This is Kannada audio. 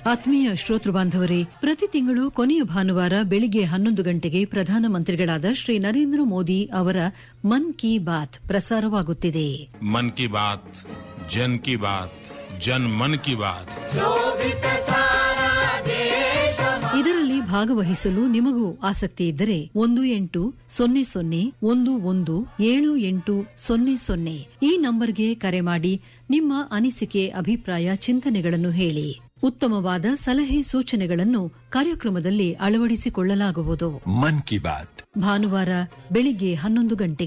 ಆತ್ಮೀಯ ಶ್ರೋತೃ ಬಾಂಧವರೇ, ಪ್ರತಿ ತಿಂಗಳು ಕೊನೆಯ ಭಾನುವಾರ ಬೆಳಿಗ್ಗೆ 11 ಗಂಟೆಗೆ ಪ್ರಧಾನಮಂತ್ರಿಗಳಾದ ಶ್ರೀ ನರೇಂದ್ರ ಮೋದಿ ಅವರ ಮನ್ ಕಿ ಬಾತ್ ಪ್ರಸಾರವಾಗುತ್ತಿದೆ. ಮನ್ ಕಿ ಬಾತ್ ಜನ್ ಕಿ ಬಾತ್ ಜನ್ ಮನ್ ಕಿ ಬಾತ್. ಇದರಲ್ಲಿ ಭಾಗವಹಿಸಲು ನಿಮಗೂ ಆಸಕ್ತಿ ಇದ್ದರೆ 1800117800 ಈ ನಂಬರ್ಗೆ ಕರೆ ಮಾಡಿ ನಿಮ್ಮ ಅನಿಸಿಕೆ, ಅಭಿಪ್ರಾಯ, ಚಿಂತನೆಗಳನ್ನು ಹೇಳಿ. ಉತ್ತಮವಾದ ಸಲಹೆ ಸೂಚನೆಗಳನ್ನು ಕಾರ್ಯಕ್ರಮದಲ್ಲಿ ಅಳವಡಿಸಿಕೊಳ್ಳಲಾಗುವುದು. ಮನ್ ಕಿ ಬಾತ್ ಭಾನುವಾರ ಬೆಳಿಗ್ಗೆ 11 ಗಂಟೆಗೆ.